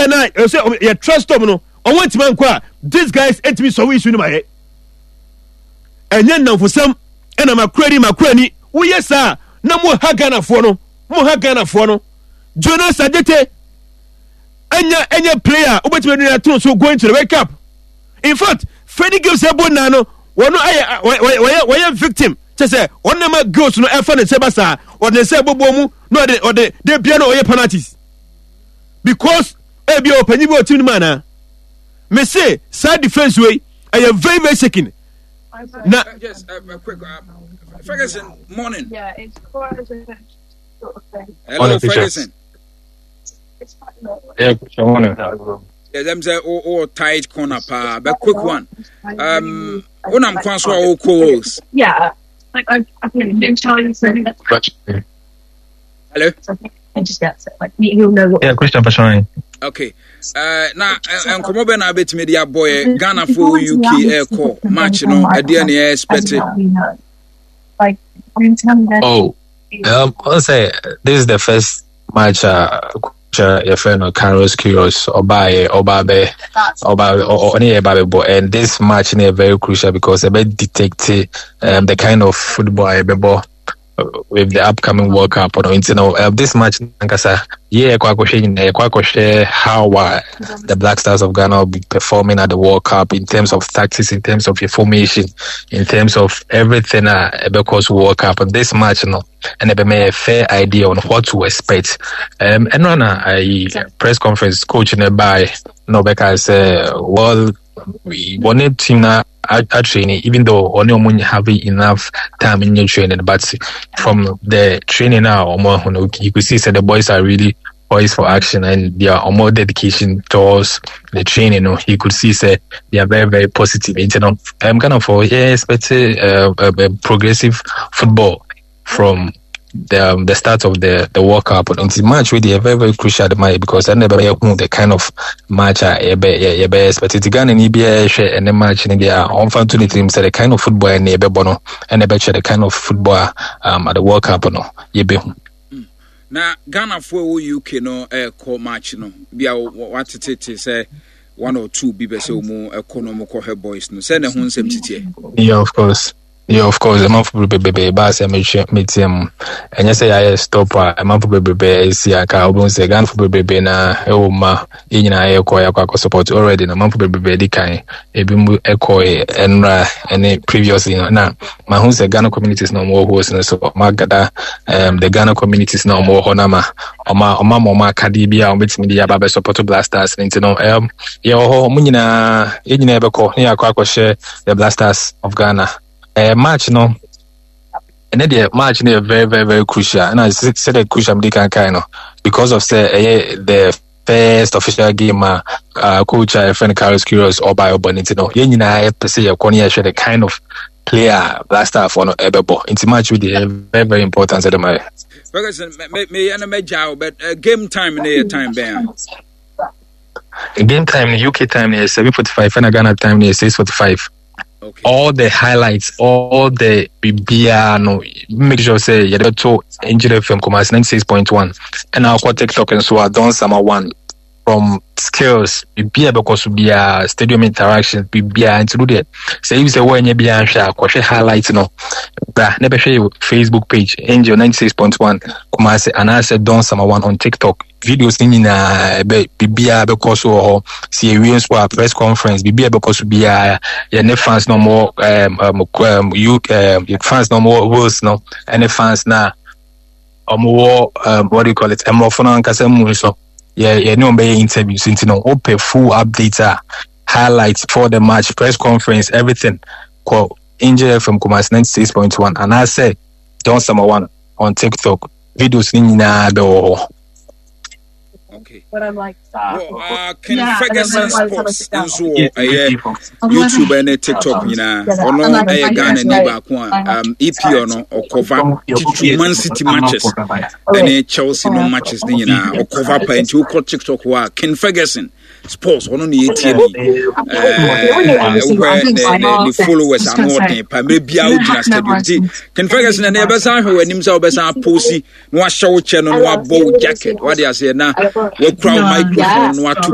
and I say you trust them no I want man kwa these guys ate me so we issue my head and then now for some and I'm a credit we yes sir no more Hagana for no Jonas Adete any player who so going to the wake up. In fact, Freddie gives a bonano. One I victim. Just say one number goes no effort and sebasa or the sebomu no or the piano or penalties. Because ebio penibo team mana. Me say side defense way I am very shaking. Now, just quick Ferguson morning. Yeah, it's quite a sort of thing. Hello, Ferguson. Yeah, morning. Them say oh tight corner pa, but quick one. When I'm Francois all calls. Yeah, like I've been telling you. Hello. I just get it. Like you'll know what. Yeah, question for Shine. Okay. Now, and come over now, bit media boy, Ghana for UK air call match, you know, at the end, expected. Like, oh, I'll say this is the first match. Your friend Carlos Quiros and this match is very crucial because it will detect the kind of football I remember with the upcoming World Cup. This match, how the Black Stars of Ghana will be performing at the World Cup in terms of tactics, in terms of formation, in terms of everything because World Cup. And this match, and they made a fair idea on what to expect. And on a press conference, coach by Nobeka said, well, we wanted team now at training, even though only have enough time in your training, but from the training now, you could see that the boys are really poised for action and they are more dedication towards the training. You could see that they are very, very positive. I'm kind of expecting progressive football from the start of the World Cup. And it's match really a very, very crucial match because I never know the kind of match I expect. It's Ghana and EBA and the match in the unfortunately teams the kind of football and the kind of football at the World Cup Now Ghana for UK no call match no be what it say 1 or 2 be so more economical her boys no send who nsem tete. Yeah, of course. Yeah, of course. I'm for baby. But I meet him. And you say I stop. I'm for baby. See, I can't say Ghana for baby na. Oh ma, in na echo support already. I'm for baby. Di kind. Ebi echo and previously na. Ma who say Ghana communities no more host so ma gada the Ghana communities no more honama. Oma kadibia omit media baba support Blasters. Yeah, munyina ebeko. Ni akwa share the Blasters of Ghana. Match no, and then the match is very, very, very crucial. And I said that crucial because of the first official game. Coach friend Carlos Quiros or by Obanitino. The kind of player Blaster for no Ebebo. It's match with the very, very important. Ferguson, me and a job, but game time in the time there. Game time in UK time is 7:45 and Ghana time is 6:45. Okay. All the highlights, all the BBR, make sure say you have to enjoy film commerce 96.1 and our TikTok and so on done summer one from skills BBR because we be stadium interaction BBR included. Say you say when you be share highlights never share your Facebook page Angel 96.1 commerce and I said done summer one on TikTok. Videos in BBR because of see wins for press conference BBR because we your fans no more you fans no more rules no any fans now more what do you call it more fun and so yeah no be interviews open full updates highlights for the match press conference everything call Angel from Kumasi 96.1 and I say don't summer one on TikTok videos in the okay. But I'm like, can Ferguson Sports and so YouTube and TikTok, or no, Ghana and EP or cover 2 Man City matches, and Chelsea no matches, or cover paint you call TikTok who Ken Ferguson Sports on the the followers are more than maybe out stadium. Ken Ferguson and Eberson who and himself as a pussy, no show channel, no bow jacket, what they are saying now. What crowd microphone, what